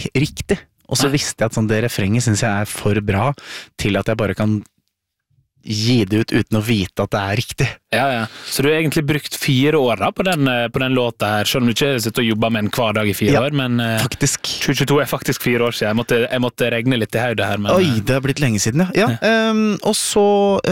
riktig. Og så visste jeg at sånn, det refrenget synes jeg for bra til at jeg bare kan gi det ut uten å vite at det riktig. Ja. Så du har egentlig brukt 4 år da, på den låta her, selv om du ikke sitter og jobber med den hver dag i 4 år, men faktisk. 2022 faktisk 4 år siden. Jeg måtte regne litt i høyde her. Men, Oi, det har blitt lenge siden, ja. Og så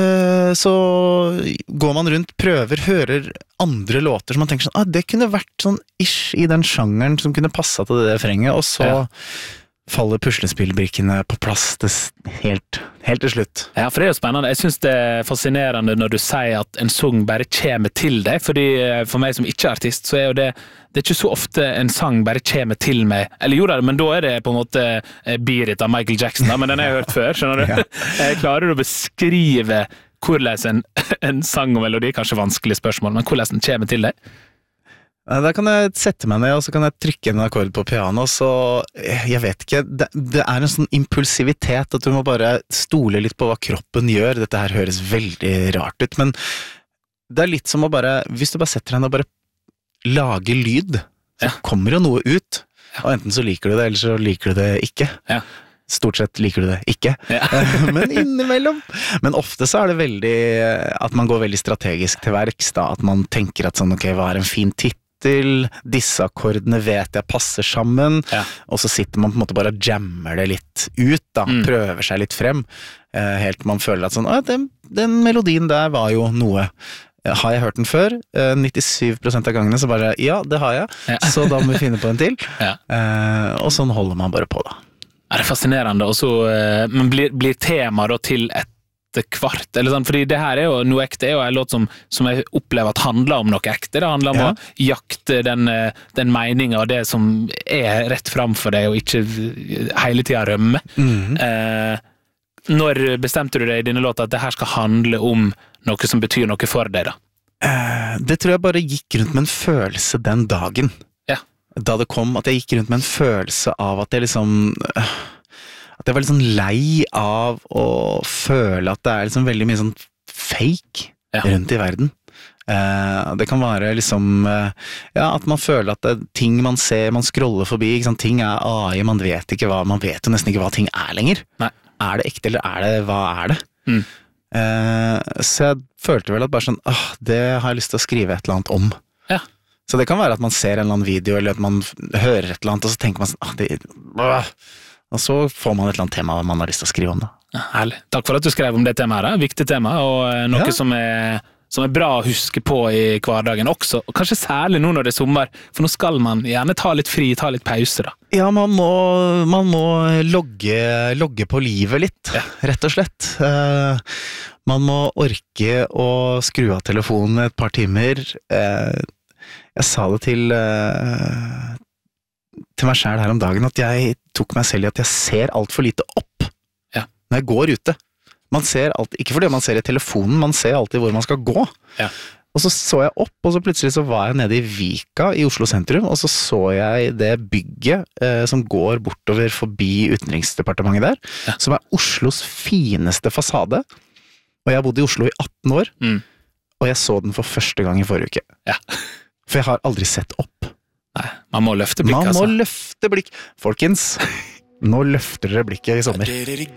går man rundt, prøver, hører andre låter som man tenker sånn, det kunne vært sånn ish i den sjangeren som kunne passet til det refrenget, og så faller puslespillbrikkene på plass helt til slutt. Ja, for det jo spennende. Jeg synes det fascinerende når du sier at en sang bare kommer til deg, fordi for meg som ikke artist, så jo det er ikke så ofte en sang bare kommer til meg. Eller jo da, men da det på en måte Beat It av Michael Jackson, da, men den har jeg hørt før, skjønner du? Jeg klarer å beskrive hvordan en sang og melodi, kanskje vanskelig spørsmål, men hvordan den kommer til deg? Da kan jeg sette meg ned, og så kan jeg trykke en akkord på piano, så jeg vet ikke, det en sånn impulsivitet at du må bare stole litt på hva kroppen gjør. Dette her høres veldig rart ut, men det litt som å bare, hvis du bare setter deg ned og bare lager lyd, så kommer jo noe ut, og enten så liker du det, eller så liker du det ikke. Stort sett liker du det ikke, men innimellom. Men ofte så det veldig, at man går veldig strategisk til verks, da, at man tenker at sånn, ok, hva en fin tittel, disse akkordene vet jeg passer sammen, og så sitter man på en måte bare og jammer det litt ut, da, prøver seg litt frem, helt til man føler at sånn, den melodien der var jo noe. Har jeg hørt den før? 97% av gangene så bare, ja, det har jeg, så da må vi finne på en til. Og sånn holder man bare på, da. Det fascinerende, og så men blir tema da til et kvart, eller sånn, fordi det her jo noe ekte, en låt som jeg opplever at handler om noe ekte, det handler om å jakte den meningen og det som rett framfor deg, og ikke hele tiden rømme. Når bestemte du deg i denne låta at det her skal handle om noe som betyr noe for deg da? Det tror jeg bare gikk rundt med en følelse den dagen. Da det kom, at jeg gikk rundt med en følelse av at jeg liksom at jeg var litt sånn lei av å føle at det liksom veldig mye sånn fake rundt i verden. Det kan være liksom at man føler at ting man ser, man scroller forbi, ikke sant? Ting AI, man vet jo nesten ikke hva ting lenger. Nei. Det ekte, eller hva det? Så jeg følte vel at bare sånn, det har jeg lyst til å skrive et eller annet om. Så det kan være at man ser en eller annen video, eller at man hører et eller annet, og så tenker man sånn, og så får man et eller annet tema man har lyst til å skrive om det. Herlig. Takk for at du skrev om det temaet, viktig tema, og noe som bra å huske på i hverdagen også, og kanskje særlig nå når det sommer, for nå skal man gjerne ta litt fri, ta litt pause da. Ja, man må logge på livet litt, rett og slett. Man må orke å skru av telefonen et par timer. Jeg sa det til meg selv her om dagen, at jeg tok meg selv i at jeg ser alt for lite opp når jeg går ute. Man ser alltid, ikke fordi man ser i telefonen, man ser alltid hvor man skal gå. Og så jeg opp, og så plutselig så var jeg nede i Vika i Oslo sentrum, og så jeg det bygget som går bortover forbi Utenriksdepartementet der, som Oslos fineste fasade. Og jeg har bodd i Oslo i 18 år, og jeg så den for første gang i forrige uke. For jeg har aldri sett opp. Nei, man må løfte blikk, Man må løfte blikk. Folkens, nå løfter dere blikket i sommer.